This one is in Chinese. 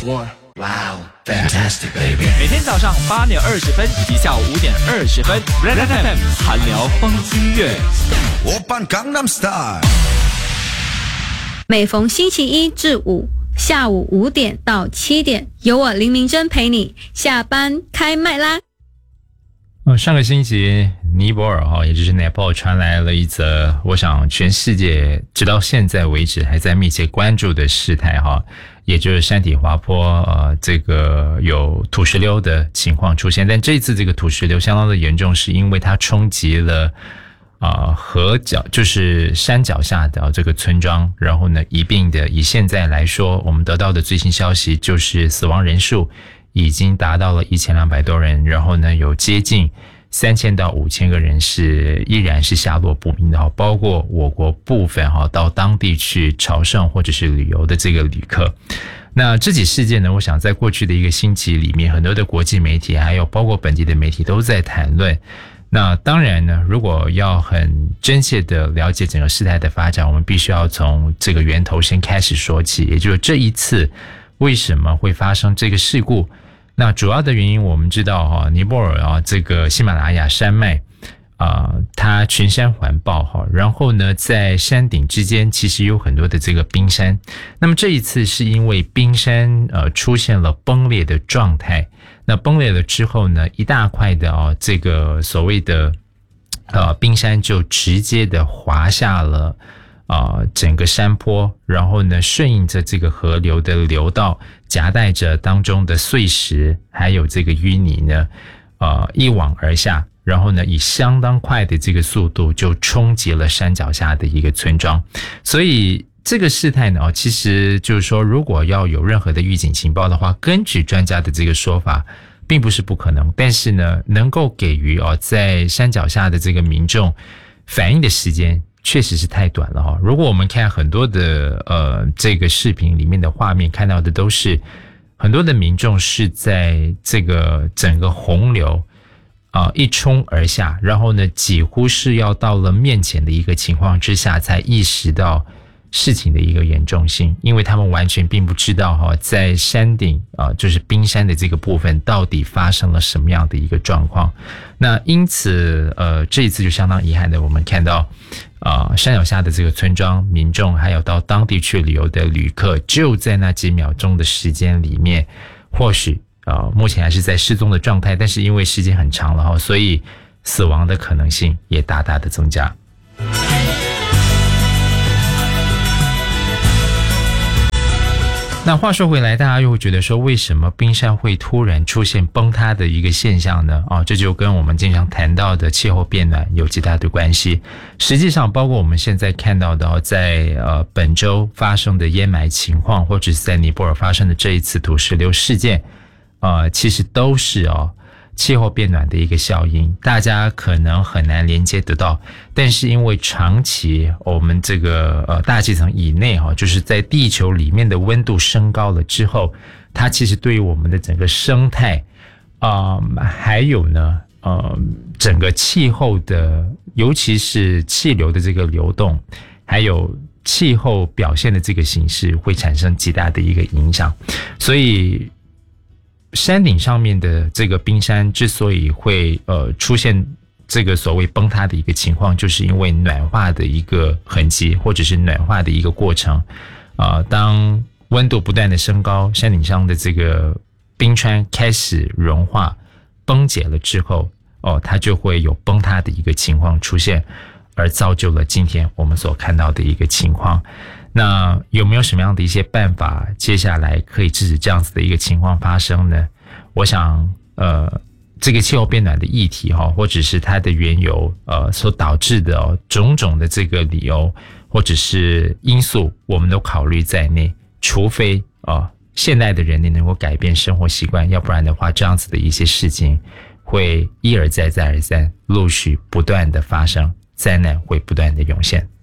Wow, fantastic, baby. 每天早上8点20分以及下午5点20分 Red FM 韩聊风音乐。 오빤 강남 스타일. 每逢星期一至五下午5点到7点，由我林明珍陪你下班开麦啦。 上个星期尼泊尔也就是 Nepal 传来了一则我想全世界直到现在为止还在密切关注的事态也就是山体滑坡这个有土石流的情况出现，但这一次这个土石流相当的严重，是因为它冲击了河角就是山脚下的这个村庄，然后呢一并的以现在来说我们得到的最新消息就是死亡人数已经达到了1200多人，然后呢有接近3000到5000个人依然是下落不明的，包括我国部分到当地去朝圣或者是旅游的这个旅客。那这起事件呢，我想在过去的一个星期里面，很多的国际媒体还有包括本地的媒体都在谈论。那当然呢，如果要很真切的了解整个事态的发展，我们必须要从这个源头先开始说起，也就是这一次为什么会发生这个事故。那主要的原因我们知道尼泊尔这个喜马拉雅山脉它群山环抱然后呢在山顶之间其实有很多的这个冰山，那么这一次是因为冰山出现了崩裂的状态，那崩裂了之后呢，一大块的这个所谓的冰山就直接的滑下了整个山坡，然后呢顺应着这个河流的流道，夹带着当中的碎石还有这个淤泥呢一往而下，然后呢以相当快的这个速度就冲击了山脚下的一个村庄。所以这个事态呢其实就是说，如果要有任何的预警情报的话，根据专家的这个说法并不是不可能，但是呢能够给予在山脚下的这个民众反应的时间确实是太短了如果我们看很多的这个视频里面的画面，看到的都是很多的民众是在这个整个洪流一冲而下，然后呢几乎是要到了面前的一个情况之下才意识到事情的一个严重性，因为他们完全并不知道在山顶就是冰山的这个部分到底发生了什么样的一个状况。那因此这一次就相当遗憾的，我们看到山脚下的这个村庄民众还有到当地去旅游的旅客，就在那几秒钟的时间里面，或许目前还是在失踪的状态，但是因为时间很长了所以死亡的可能性也大大的增加。那话说回来，大家又会觉得说，为什么冰山会突然出现崩塌的一个现象呢？这就跟我们经常谈到的气候变暖有极大的关系。实际上，包括我们现在看到的在本周发生的淹埋情况，或者是在尼泊尔发生的这一次土石流事件，其实都是气候变暖的一个效应，大家可能很难连接得到，但是因为长期我们这个大气层以内就是在地球里面的温度升高了之后，它其实对于我们的整个生态还有呢整个气候的，尤其是气流的这个流动，还有气候表现的这个形式会产生极大的一个影响。所以山顶上面的这个冰山之所以会出现这个所谓崩塌的一个情况，就是因为暖化的一个痕迹，或者是暖化的一个过程当温度不断的升高，山顶上的这个冰川开始融化崩解了之后它就会有崩塌的一个情况出现，而造就了今天我们所看到的一个情况。那有没有什么样的一些办法接下来可以制止这样子的一个情况发生呢？我想这个气候变暖的议题或者是它的缘由所导致的种种的这个理由或者是因素，我们都考虑在内，除非现代的人类能够改变生活习惯，要不然的话这样子的一些事情会一而再再而三陆续不断的发生，灾难会不断的涌现。